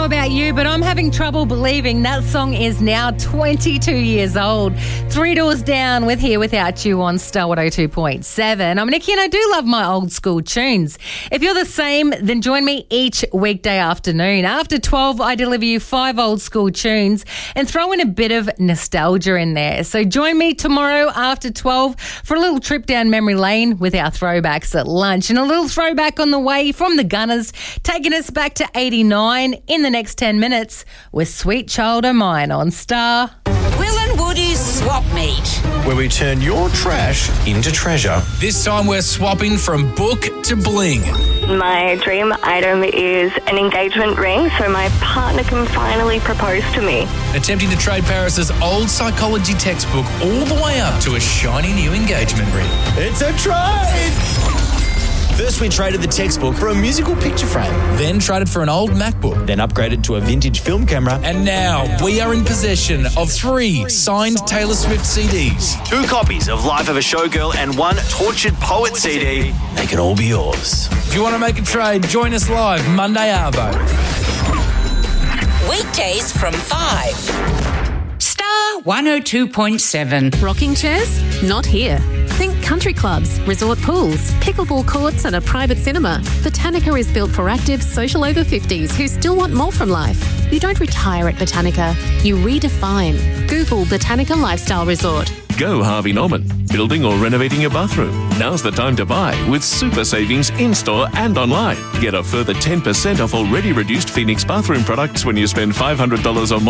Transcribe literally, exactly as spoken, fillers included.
know about you, but I'm having trouble believing that song is now twenty-two years old. Three Doors Down with Here Without You on Star one oh two point seven. I'm Nikki and I do love my old school tunes. If you're the same, then join me each weekday afternoon. After twelve, I deliver you five old school tunes and throw in a bit of nostalgia in there. So join me tomorrow after twelve for a little trip down memory lane with our throwbacks at lunch. And a little throwback on the way from the Gunners, taking us back to eighty-nine in the next ten minutes with Sweet Child O' Mine on Star. Will and Woody's Swap Meet, where we turn your trash into treasure. This time we're swapping from book to bling. My dream item is an engagement ring so my partner can finally propose to me. Attempting to trade Paris's old psychology textbook all the way up to a shiny new engagement ring. It's a trade! First, we traded the textbook for a musical picture frame. Then traded for an old MacBook. Then upgraded to a vintage film camera. And now we are in possession of three signed Taylor Swift C Ds. Two copies of Life of a Showgirl and one Tortured Poet C D. They can all be yours. If you want to make a trade, join us live Monday Arvo. Weekdays from five. Star one oh two point seven. Rocking chairs? Not here. Think country clubs, resort pools, pickleball courts and a private cinema. Botanica is built for active, social over fifties who still want more from life. You don't retire at Botanica. You redefine. Google Botanica Lifestyle Resort. Go Harvey Norman. Building or renovating your bathroom? Now's the time to buy with super savings in-store and online. Get a further ten percent off already reduced Phoenix bathroom products when you spend five hundred dollars or more.